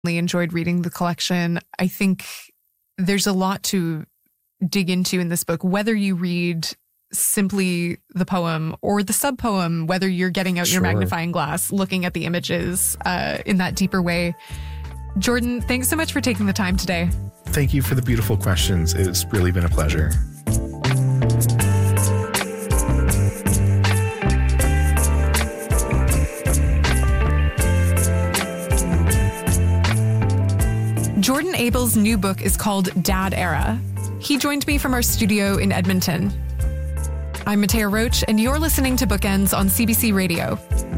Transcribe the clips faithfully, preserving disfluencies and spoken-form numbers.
enjoyed reading the collection. I think there's a lot to dig into in this book, whether you read simply the poem or the sub-poem, whether you're getting out Sure. your magnifying glass, looking at the images uh, in that deeper way. Jordan, thanks so much for taking the time today. Thank you for the beautiful questions. It's really been a pleasure. Jordan Abel's new book is called Dad Era. He joined me from our studio in Edmonton. I'm Matea Roach, and you're listening to Bookends on C B C Radio.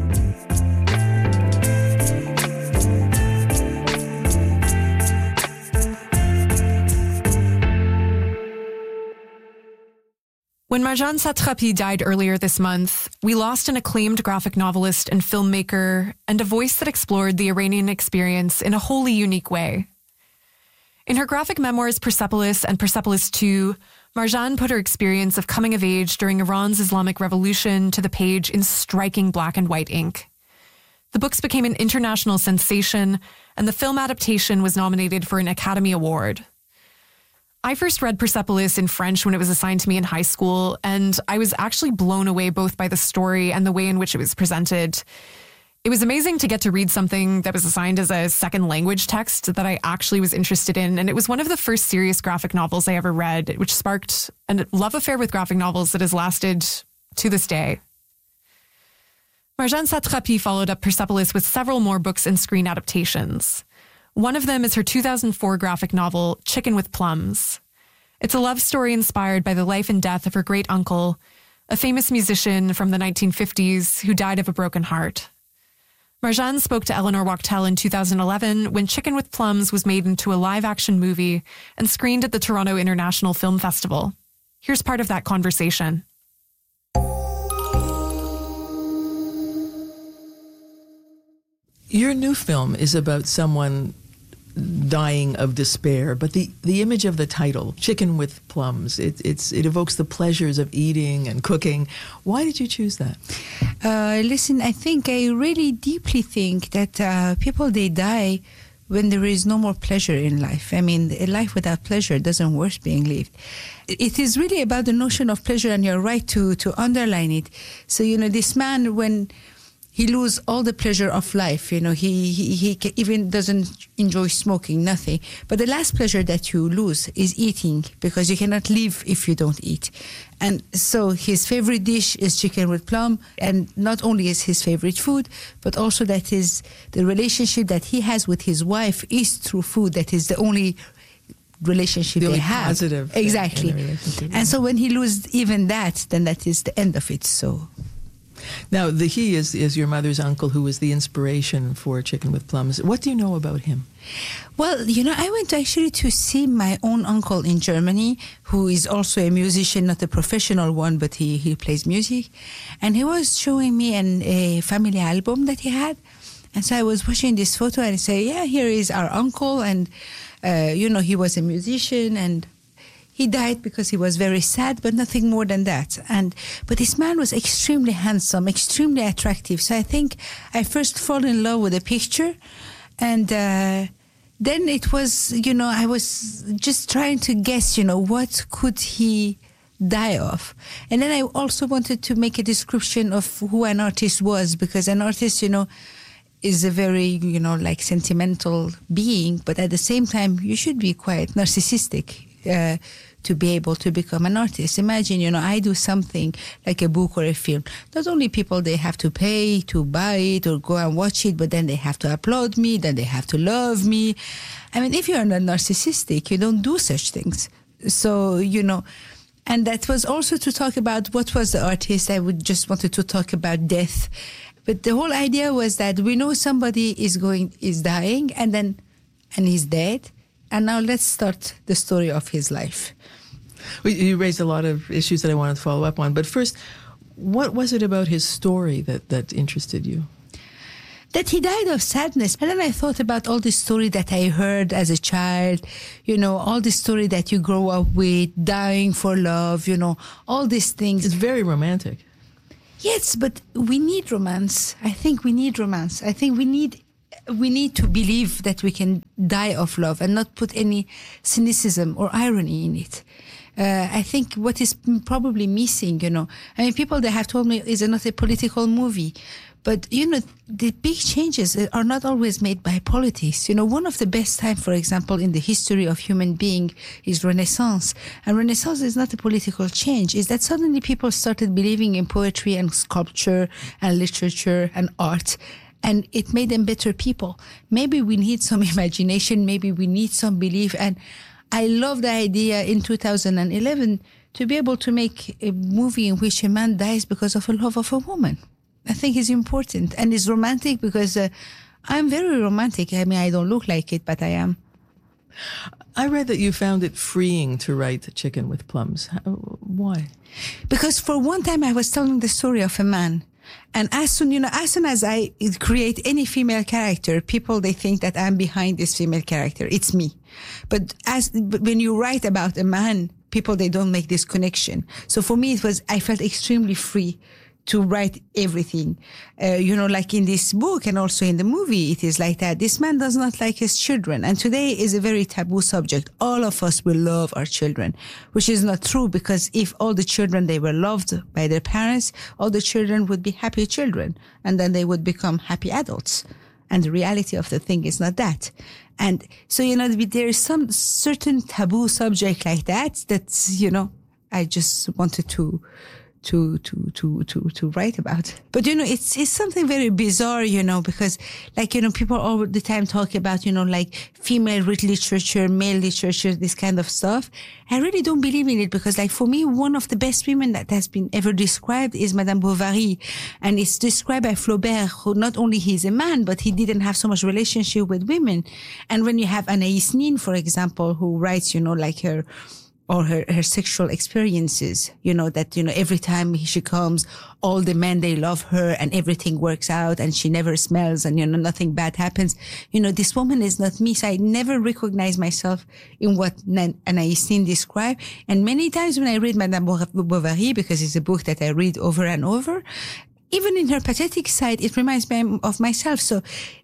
When Marjane Satrapi died earlier this month, we lost an acclaimed graphic novelist and filmmaker and a voice that explored the Iranian experience in a wholly unique way. In her graphic memoirs Persepolis and Persepolis two, Marjane put her experience of coming of age during Iran's Islamic Revolution to the page in striking black and white ink. The books became an international sensation, and the film adaptation was nominated for an Academy Award. I first read Persepolis in French when it was assigned to me in high school, and I was actually blown away both by the story and the way in which it was presented. It was amazing to get to read something that was assigned as a second language text that I actually was interested in, and it was one of the first serious graphic novels I ever read, which sparked a love affair with graphic novels that has lasted to this day. Marjane Satrapi followed up Persepolis with several more books and screen adaptations. One of them is her two thousand four graphic novel, Chicken with Plums. It's a love story inspired by the life and death of her great uncle, a famous musician from the nineteen fifties who died of a broken heart. Marjane spoke to Eleanor Wachtel in two thousand eleven when Chicken with Plums was made into a live-action movie and screened at the Toronto International Film Festival. Here's part of that conversation. Your new film is about someone dying of despair, but the, the image of the title, Chicken with Plums, it, it's, it evokes the pleasures of eating and cooking. Why did you choose that? Uh, listen, I think, I really deeply think that uh, people, they die when there is no more pleasure in life. I mean, a life without pleasure doesn't worth being lived. It is really about the notion of pleasure, and you're right to, to underline it. So, you know, this man, when he loses all the pleasure of life, you know, he, he, he even doesn't enjoy smoking, nothing. But the last pleasure that you lose is eating, because you cannot live if you don't eat. And so his favorite dish is chicken with plum, and not only is his favorite food, but also that is the relationship that he has with his wife is through food. That is the only relationship the they only have. Positive exactly. in the relationship. And so when he loses even that, then that is the end of it. So. Now, the he is, is your mother's uncle, who was the inspiration for Chicken with Plums. What do you know about him? Well, you know, I went actually to see my own uncle in Germany, who is also a musician, not a professional one, but he, he plays music. And he was showing me an, a family album that he had. And so I was watching this photo and I say, yeah, here is our uncle. And, uh, you know, he was a musician, and he died because he was very sad, but nothing more than that. And but this man was extremely handsome, extremely attractive. So I think I first fall in love with the picture, and uh, then it was, you know, I was just trying to guess, you know, what could he die of? And then I also wanted to make a description of who an artist was, because an artist, you know, is a very, you know, like sentimental being, but at the same time, you should be quite narcissistic. Uh, to be able to become an artist. Imagine, you know, I do something like a book or a film. Not only people, they have to pay to buy it or go and watch it, but then they have to applaud me, then they have to love me. I mean, if you're not narcissistic, you don't do such things. So, you know, and that was also to talk about what was the artist. I would just wanted to talk about death. But the whole idea was that we know somebody is going, is dying, and then, and he's dead. And now let's start the story of his life. Well, you raised a lot of issues that I wanted to follow up on. But first, what was it about his story that, that interested you? That he died of sadness. And then I thought about all the story that I heard as a child, you know, all the story that you grow up with, dying for love, you know, all these things. It's very romantic. Yes, but we need romance. I think we need romance. I think we need we need to believe that we can die of love and not put any cynicism or irony in it. Uh, I think what is probably missing, you know, I mean, people that have told me is not a political movie. But, you know, the big changes are not always made by politics. You know, one of the best time, for example, in the history of human being is Renaissance. And Renaissance is not a political change. It's that suddenly people started believing in poetry and sculpture and literature and art. And it made them better people. Maybe we need some imagination. Maybe we need some belief. And I love the idea in two thousand eleven to be able to make a movie in which a man dies because of a love of a woman. I think it's important, and it's romantic because uh, I'm very romantic. I mean, I don't look like it, but I am. I read that you found it freeing to write Chicken with Plums. How, why? Because for one time I was telling the story of a man. And as soon, you know, as soon as I create any female character, people, they think that I'm behind this female character. It's me. But as, but when you write about a man, people, they don't make this connection. So for me, it was, I felt extremely free to write everything. Uh, you know, like in this book and also in the movie, it is like that. This man does not like his children. And today is a very taboo subject. All of us will love our children, which is not true, because if all the children, they were loved by their parents, all the children would be happy children, and then they would become happy adults. And the reality of the thing is not that. And so, you know, there is some certain taboo subject like that, that's, you know, I just wanted to to, to, to, to, to write about. But, you know, it's, it's something very bizarre, you know, because like, you know, people all the time talk about, you know, like female literature, male literature, this kind of stuff. I really don't believe in it, because like for me, one of the best women that has been ever described is Madame Bovary. And it's described by Flaubert, who not only he's a man, but he didn't have so much relationship with women. And when you have Anaïs Nin, for example, who writes, you know, like her, or her, her sexual experiences, you know, that, you know, every time she comes, all the men, they love her and everything works out and she never smells and, you know, nothing bad happens. You know, this woman is not me. So I never recognize myself in what Anaïs Nin described. And many times when I read Madame Bovary, because it's a book that I read over and over, even in her pathetic side, it reminds me of myself. So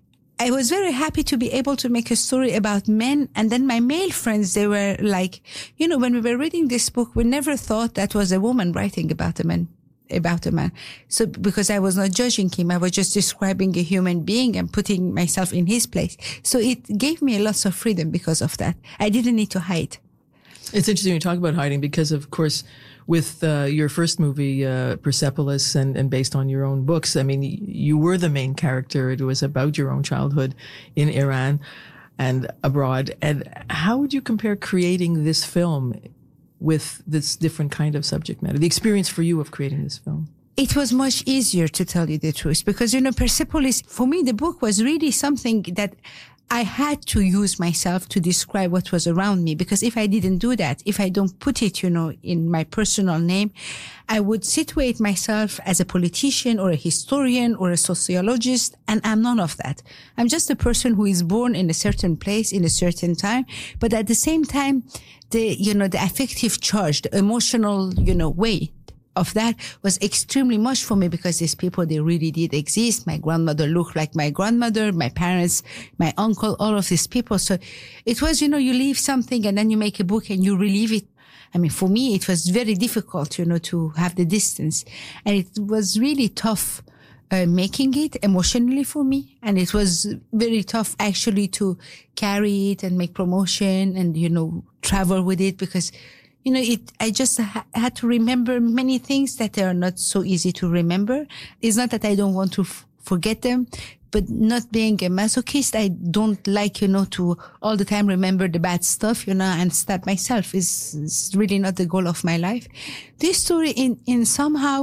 I was very happy to be able to make a story about men. And then my male friends, they were like, you know, when we were reading this book, we never thought that was a woman writing about a man, about a man. So because I was not judging him, I was just describing a human being and putting myself in his place. So it gave me lots of freedom because of that. I didn't need to hide. It's interesting you talk about hiding, because of course, with uh, your first movie, uh, Persepolis, and, and based on your own books, I mean, you were the main character. It was about your own childhood in Iran and abroad. And how would you compare creating this film with this different kind of subject matter? The experience for you of creating this film? It was much easier, to tell you the truth, because, you know, Persepolis, for me, the book was really something that I had to use myself to describe what was around me, because if I didn't do that, if I don't put it, you know, in my personal name, I would situate myself as a politician or a historian or a sociologist, and I'm none of that. I'm just a person who is born in a certain place in a certain time, but at the same time, the, you know, the affective charge, the emotional, you know, weight of that was extremely much for me, because these people, they really did exist. My grandmother looked like my grandmother, my parents, my uncle, all of these people. So it was, you know, you leave something and then you make a book and you relive it. I mean, for me, it was very difficult, you know, to have the distance. And it was really tough uh, making it emotionally for me. And it was very tough actually to carry it and make promotion and, you know, travel with it, because you know, it, I just ha- had to remember many things that are not so easy to remember. It's not that I don't want to f- forget them, but not being a masochist, I don't like, you know, to all the time remember the bad stuff, you know, and stab myself is, is really not the goal of my life. This story in, in somehow,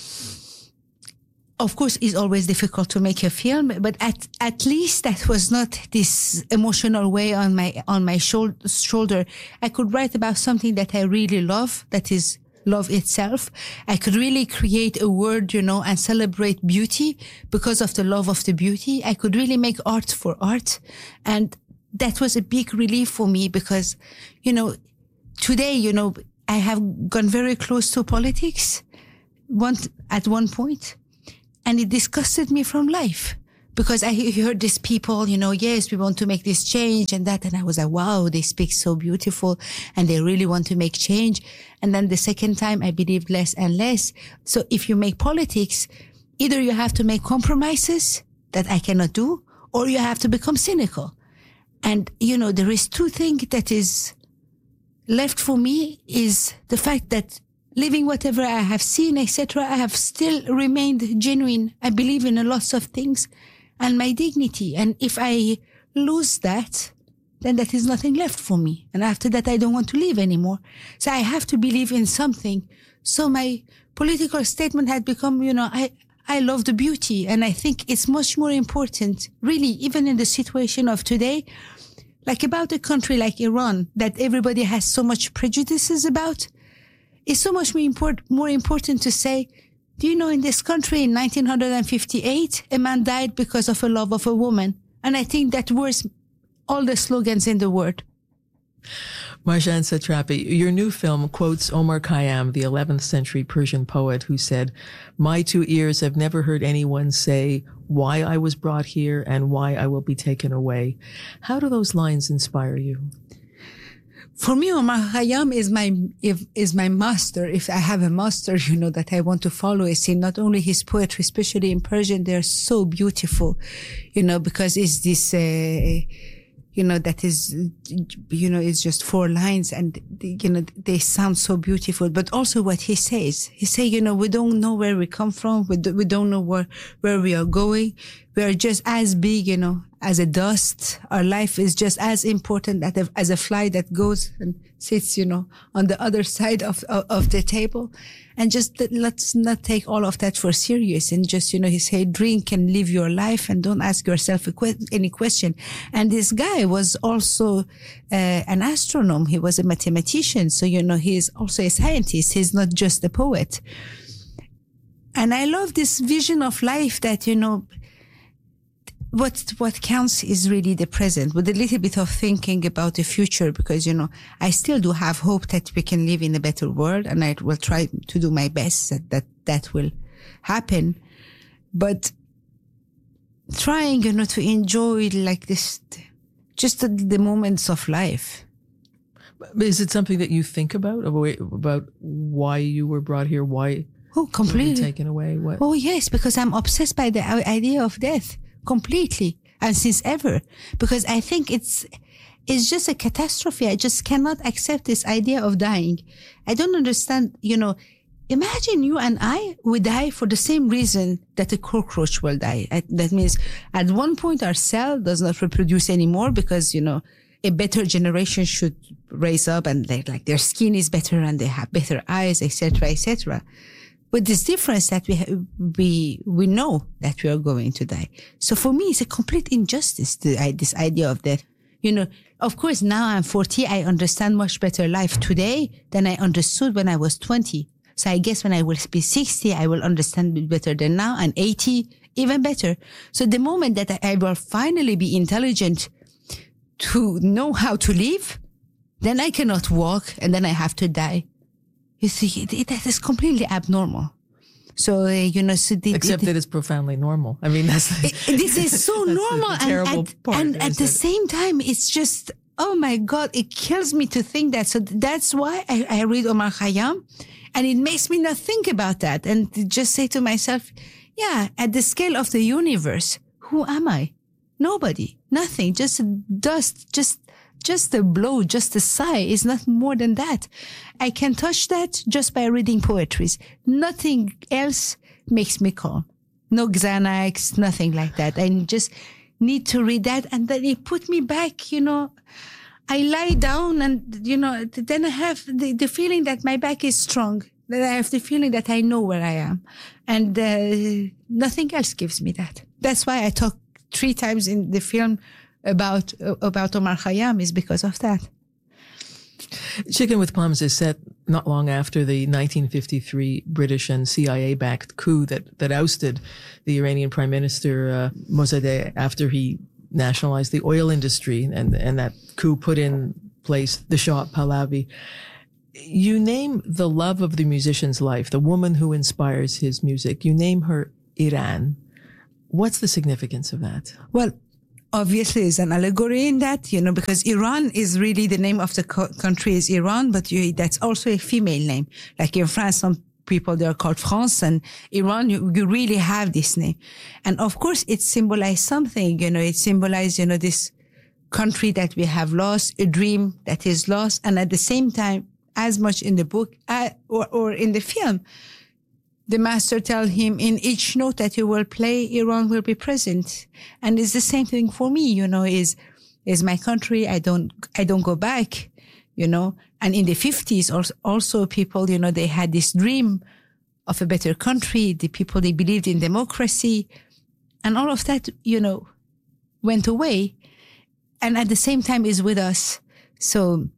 of course, it's always difficult to make a film, but at, at least that was not this emotional way on my, on my shol- shoulder. I could write about something that I really love, that is love itself. I could really create a word, you know, and celebrate beauty because of the love of the beauty. I could really make art for art. And that was a big relief for me, because, you know, today, you know, I have gone very close to politics one, at one point. And it disgusted me from life, because I heard these people, you know, yes, we want to make this change and that. And I was like, wow, they speak so beautiful and they really want to make change. And then the second time I believed less and less. So if you make politics, either you have to make compromises that I cannot do, or you have to become cynical. And, you know, there is two things that is left for me is the fact that living whatever I have seen, et cetera, I have still remained genuine. I believe in a lot of things and my dignity. And if I lose that, then that is nothing left for me. And after that, I don't want to live anymore. So I have to believe in something. So my political statement had become, you know, I, I love the beauty. And I think it's much more important, really, even in the situation of today, like about a country like Iran that everybody has so much prejudices about. It's so much more, import, more important to say, do you know, in this country in nineteen fifty-eight, a man died because of a love of a woman. And I think that worth all the slogans in the world. Marjane Satrapi, your new film quotes Omar Khayyam, the eleventh century Persian poet, who said, "My two ears have never heard anyone say why I was brought here and why I will be taken away." How do those lines inspire you? For me, Omar Khayyam is my if, is my master. If I have a master, you know, that I want to follow, I see not only his poetry, especially in Persian, they're so beautiful, you know, because it's this, uh, you know, that is, you know, it's just four lines and, you know, they sound so beautiful. But also what he says, he say, you know, we don't know where we come from. We, do, we don't know where, where we are going. We are just as big, you know, as a dust. Our life is just as important as a fly that goes and sits, you know, on the other side of, of, of the table. And just let's not take all of that for serious. And just, you know, he said, drink and live your life and don't ask yourself a que- any question. And this guy was also uh, an astronomer. He was a mathematician. So, you know, he is also a scientist. He's not just a poet. And I love this vision of life that, you know, What what counts is really the present, with a little bit of thinking about the future, because, you know, I still do have hope that we can live in a better world, and I will try to do my best that that, that will happen. But trying, you know, to enjoy like this, just the, the moments of life. Is it something that you think about, about why you were brought here, why oh, completely. you were taken away? What? Oh, yes, because I'm obsessed by the idea of death. Completely, and since ever, because I think it's it's just a catastrophe. I just cannot accept this idea of dying. I don't understand, you know, imagine you and I would die for the same reason that a cockroach will die. That means at one point our cell does not reproduce anymore because, you know, a better generation should raise up and they, like their skin is better and they have better eyes, et cetera, et cetera. But this difference that we ha- we we know that we are going to die. So for me, it's a complete injustice to I, this idea of death. You know, of course, now I'm forty. I understand much better life today than I understood when I was twenty. So I guess when I will be sixty, I will understand it better than now, and eighty, even better. So the moment that I will finally be intelligent to know how to live, then I cannot walk, and then I have to die. You see, it, it, that is completely abnormal. So, uh, you know, so the, except the, that it's profoundly normal. I mean, that's it, this is so normal, the, the terrible and, at, part, and at the it? same time, it's just, oh my God, it kills me to think that. So that's why I, I read Omar Khayyam, and it makes me not think about that and just say to myself, yeah, at the scale of the universe, who am I? Nobody, nothing, just dust, just. Just a blow, just a sigh is not more than that. I can touch that just by reading poetries. Nothing else makes me calm. No Xanax, nothing like that. I just need to read that, and then it put me back, you know. I lie down and, you know, then I have the, the feeling that my back is strong. That I have the feeling that I know where I am. And uh, nothing else gives me that. That's why I talk three times in the film about uh, about Omar Khayyam, is because of that. Chicken with Plums is set not long after the nineteen fifty-three British and C I A-backed coup that, that ousted the Iranian Prime Minister uh, Mosaddegh after he nationalized the oil industry, and, and that coup put in place the Shah Pahlavi. You name the love of the musician's life, the woman who inspires his music, you name her Iran. What's the significance of that? Well, obviously, there's an allegory in that, you know, because Iran is really the name of the co- country is Iran, but you, that's also a female name. Like in France, some people, they are called France, and Iran, you, you really have this name. And of course, it symbolized something, you know, it symbolized, you know, this country that we have lost, a dream that is lost. And at the same time, as much in the book uh, or, or in the film, the master tell him, in each note that you will play, Iran will be present. And it's the same thing for me, you know, is, is my country. I don't, I don't go back, you know. And in the fifties also, also people, you know, they had this dream of a better country. The people, they believed in democracy, and all of that, you know, went away. And at the same time is with us. So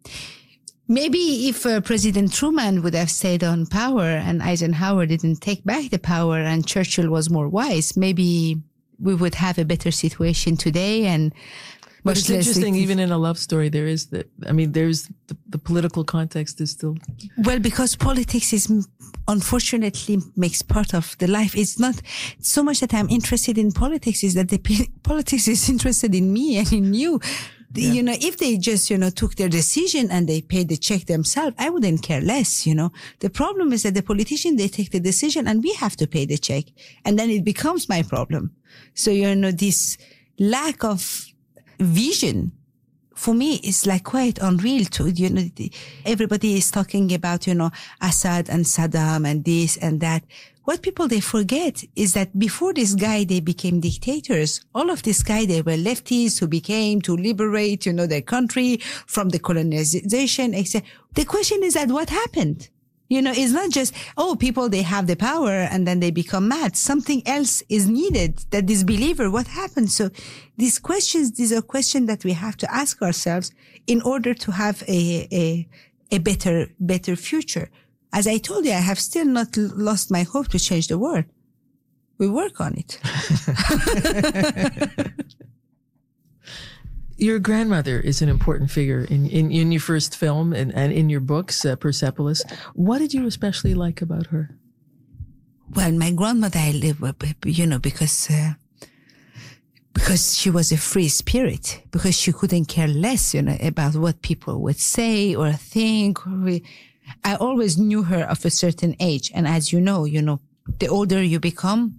maybe if uh, President Truman would have stayed on power and Eisenhower didn't take back the power and Churchill was more wise, maybe we would have a better situation today. And but it's interesting, even in a love story, there is the, I mean, there's the, the political context is still. Well, because politics is, unfortunately, makes part of the life. It's not so much that I'm interested in politics, is that the politics is interested in me and in you. Yeah. You know, if they just, you know, took their decision and they paid the check themselves, I wouldn't care less, you know. The problem is that the politician, they take the decision and we have to pay the check. And then it becomes my problem. So, you know, this lack of vision for me is like quite unreal to, you know, everybody is talking about, you know, Assad and Saddam and this and that. What people, they forget is that before this guy, they became dictators. All of this guy, they were lefties who became to liberate, you know, their country from the colonization, et cetera. The question is that what happened? You know, it's not just, oh, people, they have the power and then they become mad. Something else is needed, that disbeliever, what happened? So these questions, these are questions that we have to ask ourselves in order to have a, a, a better, better future. As I told you, I have still not lost my hope to change the world. We work on it. Your grandmother is an important figure in, in, in your first film and, and in your books, uh, Persepolis. What did you especially like about her? Well, my grandmother, I live with, you know, because, uh, because she was a free spirit, because she couldn't care less, you know, about what people would say or think. Or we, I always knew her of a certain age. And as you know, you know, the older you become,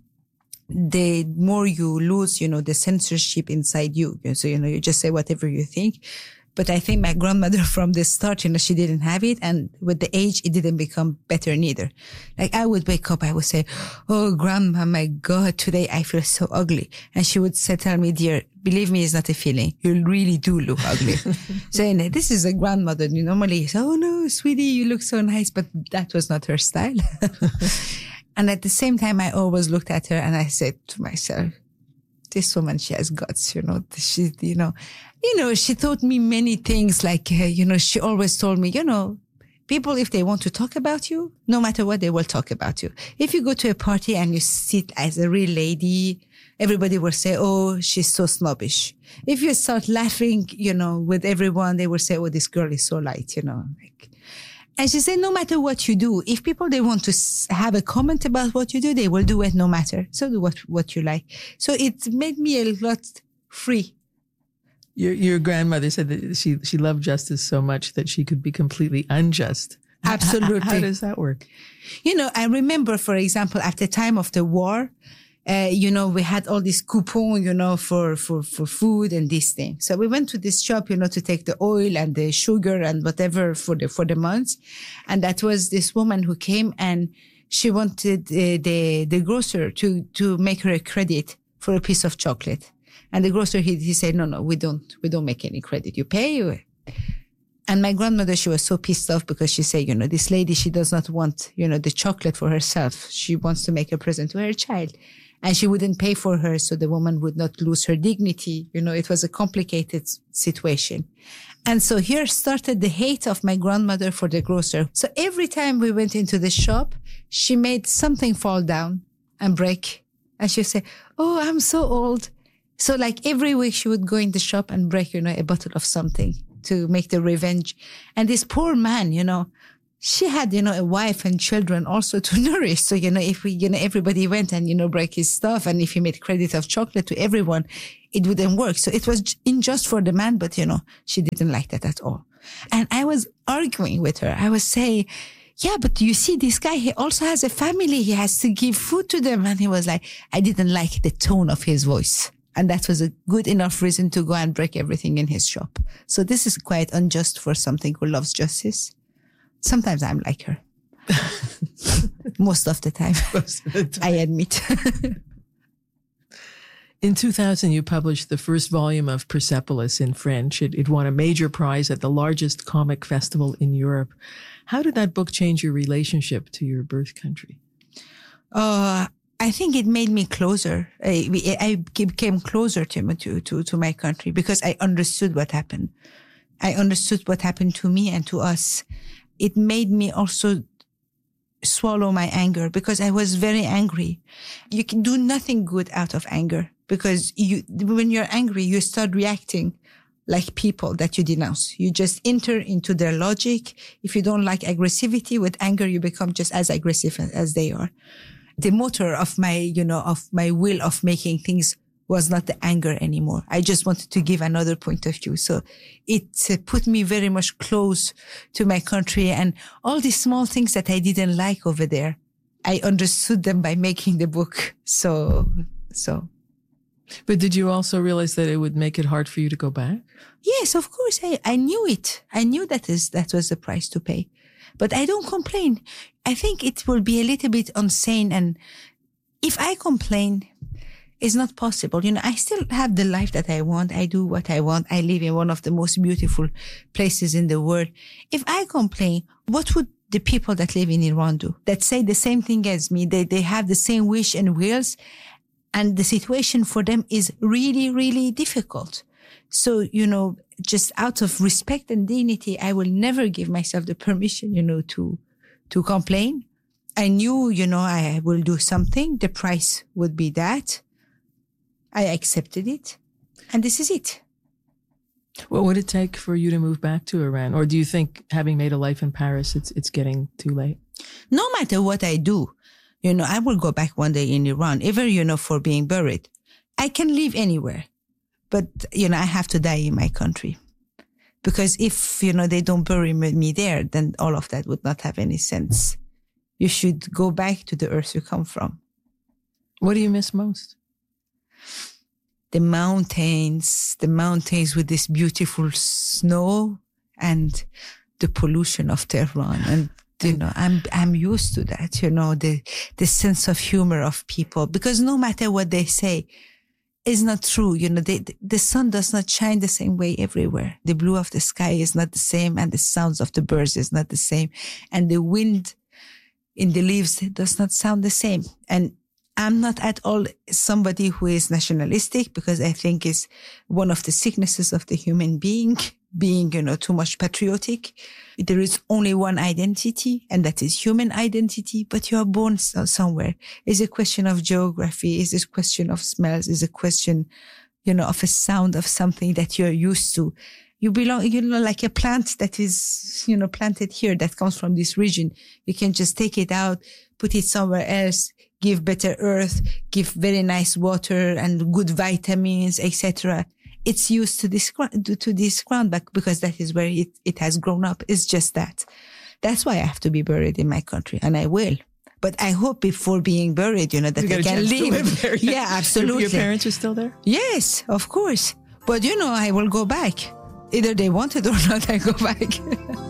the more you lose, you know, the censorship inside you. So, you know, you just say whatever you think. But I think my grandmother from the start, you know, she didn't have it. And with the age, it didn't become better neither. Like I would wake up, I would say, oh, grandma, my God, today I feel so ugly. And she would say, tell me, dear, believe me, it's not a feeling. You really do look ugly. So, you know, this is a grandmother. You normally say, oh no, sweetie, you look so nice. But that was not her style. And at the same time, I always looked at her and I said to myself, this woman, she has guts, you know, she, you know, you know, she taught me many things. Like, uh, you know, she always told me, you know, people, if they want to talk about you, no matter what, they will talk about you. If you go to a party and you sit as a real lady, everybody will say, oh, she's so snobbish. If you start laughing, you know, with everyone, they will say, oh, this girl is so light, you know, like. And she said, no matter what you do, if people, they want to have a comment about what you do, they will do it no matter. So do what, what you like. So it made me a lot free. Your, your grandmother said that she, she loved justice so much that she could be completely unjust. Absolutely. How, how does that work? You know, I remember, for example, at the time of the war, Uh, you know, we had all these coupons, you know, for, for, for food and this thing. So we went to this shop, you know, to take the oil and the sugar and whatever for the, for the months. And that was this woman who came and she wanted uh, the, the grocer to, to make her a credit for a piece of chocolate. And the grocer, he, he said, no, no, we don't, we don't make any credit. You pay. You. And my grandmother, she was so pissed off because she said, you know, this lady, she does not want, you know, the chocolate for herself. She wants to make a present to her child. And she wouldn't pay for her, so the woman would not lose her dignity. You know, it was a complicated situation. And so here started the hate of my grandmother for the grocer. So every time we went into the shop, she made something fall down and break. And she would say, oh, I'm so old. So like every week she would go in the shop and break, you know, a bottle of something to make the revenge. And this poor man, you know, she had, you know, a wife and children also to nourish. So, you know, if we, you know, everybody went and, you know, break his stuff, and if he made credit of chocolate to everyone, it wouldn't work. So it was unjust for the man, but, you know, she didn't like that at all. And I was arguing with her. I was saying, yeah, but you see, this guy, he also has a family. He has to give food to them. And he was like, I didn't like the tone of his voice. And that was a good enough reason to go and break everything in his shop. So this is quite unjust for something who loves justice. Sometimes I'm like her. Most of the time, Most of the time. I admit. In two thousand, you published the first volume of Persepolis in French. It, it won a major prize at the largest comic festival in Europe. How did that book change your relationship to your birth country? Uh, I think it made me closer. I, I became closer to, to, to, to my country because I understood what happened. I understood what happened to me and to us. It made me also swallow my anger because I was very angry. You can do nothing good out of anger because you, when you're angry, you start reacting like people that you denounce. You just enter into their logic. If you don't like aggressivity, with anger, you become just as aggressive as they are. The motor of my, you know, of my will of making things was not the anger anymore. I just wanted to give another point of view. So it uh, put me very much close to my country, and all these small things that I didn't like over there, I understood them by making the book. So, so. But did you also realize that it would make it hard for you to go back? Yes, of course. I, I knew it. I knew that is, that was the price to pay. But I don't complain. I think it will be a little bit insane. And if I complain, it's not possible. You know, I still have the life that I want. I do what I want. I live in one of the most beautiful places in the world. If I complain, what would the people that live in Iran do? That say the same thing as me. They, they have the same wish and wills. And the situation for them is really, really difficult. So, you know, just out of respect and dignity, I will never give myself the permission, you know, to, to complain. I knew, you know, I will do something. The price would be that. I accepted it. And this is it. What would it take for you to move back to Iran? Or do you think, having made a life in Paris, it's, it's getting too late? No matter what I do, you know, I will go back one day in Iran, even, you know, for being buried. I can live anywhere. But, you know, I have to die in my country. Because if, you know, they don't bury me there, then all of that would not have any sense. You should go back to the earth you come from. What do you miss most? The mountains, the mountains with this beautiful snow and the pollution of Tehran. And, you know, I'm, I'm used to that, you know, the, the sense of humor of people. Because no matter what they say, it's not true. You know, they, the sun does not shine the same way everywhere. The blue of the sky is not the same, and the sounds of the birds is not the same. And the wind in the leaves does not sound the same. And I'm not at all somebody who is nationalistic, because I think it's one of the sicknesses of the human being, being, you know, too much patriotic. There is only one identity, and that is human identity, but you are born somewhere. It's a question of geography. It's a question of smells. It's a question, you know, of a sound of something that you're used to. You belong, you know, like a plant that is, you know, planted here that comes from this region. You can just take it out, put it somewhere else, give better earth, give very nice water and good vitamins, et cetera. It's used to this, to this ground back because that is where it, it has grown up. It's just that. That's why I have to be buried in my country, and I will. But I hope before being buried, you know, that you I can live. live there. Yeah, absolutely. Your parents are still there? Yes, of course. But, you know, I will go back. Either they want it or not, I go back.